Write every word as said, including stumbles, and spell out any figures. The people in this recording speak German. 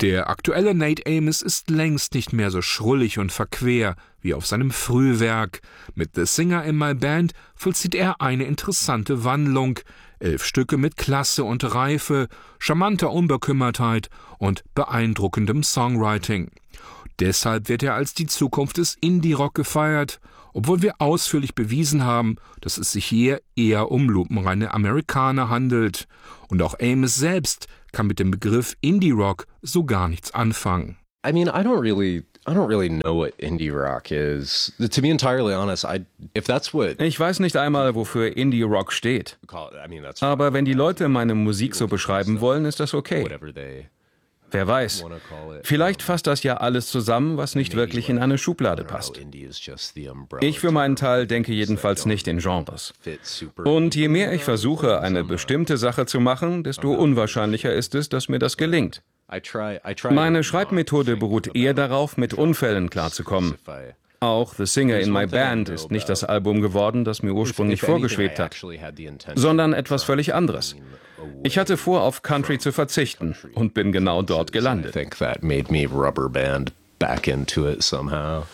Der aktuelle Nate Amos ist längst nicht mehr so schrullig und verquer wie auf seinem Frühwerk. Mit The Singer in My Band vollzieht er eine interessante Wandlung. Elf Stücke mit Klasse und Reife, charmanter Unbekümmertheit und beeindruckendem Songwriting. Deshalb wird er als die Zukunft des Indie-Rock gefeiert, obwohl wir ausführlich bewiesen haben, dass es sich hier eher um lupenreine Amerikaner handelt. Und auch Amos selbst kann mit dem Begriff Indie-Rock so gar nichts anfangen. I mean, I don't really I don't really know what indie rock is. To be entirely honest, I if that's what Ich weiß nicht einmal, wofür Indie Rock steht. Aber wenn die Leute meine Musik so beschreiben wollen, ist das okay. Wer weiß, vielleicht fasst das ja alles zusammen, was nicht wirklich in eine Schublade passt. Ich für meinen Teil denke jedenfalls nicht in Genres. Und je mehr ich versuche, eine bestimmte Sache zu machen, desto unwahrscheinlicher ist es, dass mir das gelingt. Meine Schreibmethode beruht eher darauf, mit Unfällen klarzukommen. Auch The Singer in My Band ist nicht das Album geworden, das mir ursprünglich vorgeschwebt hat, sondern etwas völlig anderes. Ich hatte vor, auf Country zu verzichten und bin genau dort gelandet.